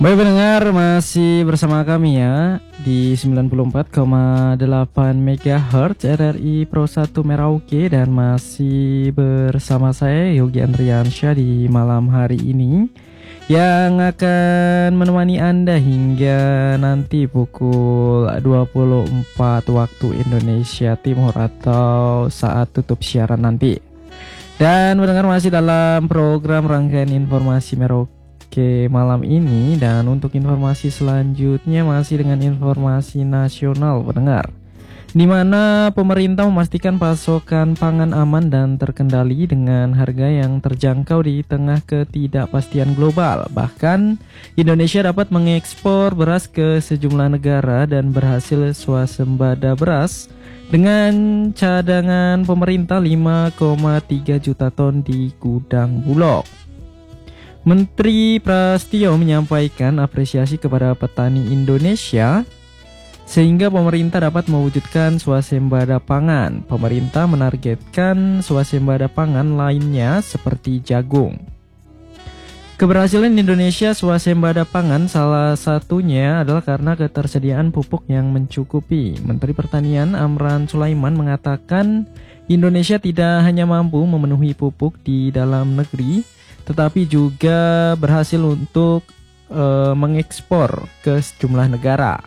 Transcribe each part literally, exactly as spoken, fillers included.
Baik pendengar, masih bersama kami ya di sembilan puluh empat koma delapan megahertz R R I Pro satu Merauke, dan masih bersama saya Yogi Andriansyah di malam hari ini yang akan menemani Anda hingga nanti pukul dua puluh empat waktu Indonesia Timur atau saat tutup siaran nanti. Dan mendengar masih dalam program rangkaian informasi Merauke Oke, malam ini, dan untuk informasi selanjutnya masih dengan informasi nasional pendengar, di mana pemerintah memastikan pasokan pangan aman dan terkendali dengan harga yang terjangkau di tengah ketidakpastian global. Bahkan Indonesia dapat mengekspor beras ke sejumlah negara dan berhasil swasembada beras dengan cadangan pemerintah lima koma tiga juta ton di gudang Bulog. Menteri Prasetyo menyampaikan apresiasi kepada petani Indonesia sehingga pemerintah dapat mewujudkan swasembada pangan. Pemerintah menargetkan swasembada pangan lainnya seperti jagung. Keberhasilan Indonesia swasembada pangan salah satunya adalah karena ketersediaan pupuk yang mencukupi. Menteri Pertanian Amran Sulaiman mengatakan Indonesia tidak hanya mampu memenuhi pupuk di dalam negeri, tetapi juga berhasil untuk e, mengekspor ke sejumlah negara.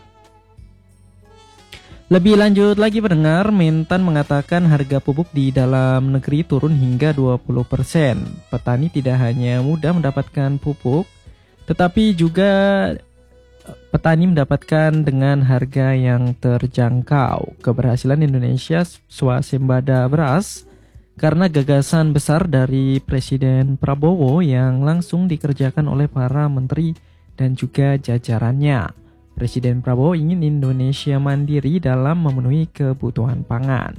Lebih lanjut lagi pendengar, Mentan mengatakan harga pupuk di dalam negeri turun hingga dua puluh persen. Petani tidak hanya mudah mendapatkan pupuk, tetapi juga petani mendapatkan dengan harga yang terjangkau. Keberhasilan Indonesia swasembada beras karena gagasan besar dari Presiden Prabowo yang langsung dikerjakan oleh para menteri dan juga jajarannya. Presiden Prabowo ingin Indonesia mandiri dalam memenuhi kebutuhan pangan.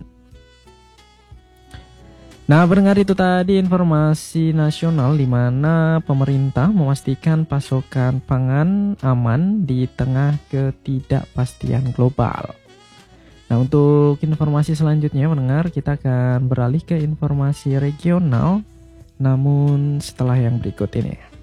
Nah, pendengar, itu tadi informasi nasional di mana pemerintah memastikan pasokan pangan aman di tengah ketidakpastian global. Nah, untuk informasi selanjutnya mendengar, kita akan beralih ke informasi regional, namun setelah yang berikut ini.